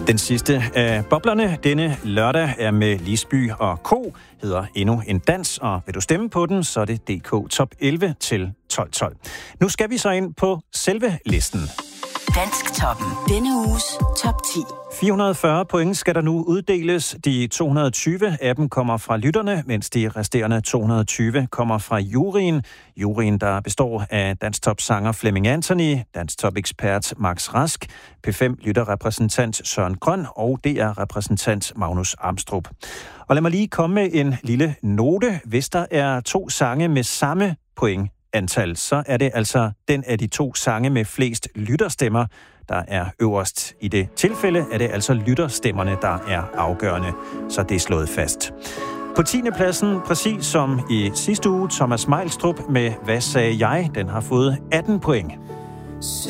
Den sidste af boblerne denne lørdag er med Lisby og Ko, hedder Endnu en dans, og vil du stemme på den, så er det DK Top 11 til 12.12. Nu skal vi så ind på selve listen. Dansktoppen. Denne uges top 10. 440 point skal der nu uddeles. De 220 af dem kommer fra lytterne, mens de resterende 220 kommer fra juryen. Juryen, der består af Dansktop-sanger Flemming Anthony, Dansktop-ekspert Max Rask, P5-lytterrepræsentant Søren Grøn og DR-repræsentant Magnus Amstrup. Og lad mig lige komme med en lille note. Hvis der er 2 sange med samme pointantal, så er det altså den af de 2 sange med flest lytterstemmer, der er øverst. I det tilfælde er det altså lytterstemmerne, der er afgørende, så det er slået fast. På 10. pladsen, præcis som i sidste uge, Thomas Meilstrup med Hvad sagde jeg? Den har fået 18 point.